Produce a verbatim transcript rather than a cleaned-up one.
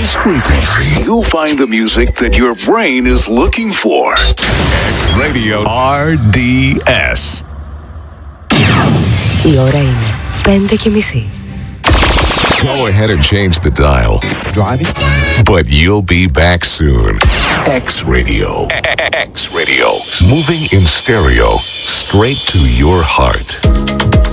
this frequency, you'll find the music that your brain is looking for. X Radio αρ ντι ες. Η ώρα είναι πέντε και μισή. Go ahead and change the dial. Driving? But you'll be back soon. X Radio. X Radio. Moving in stereo straight to your heart.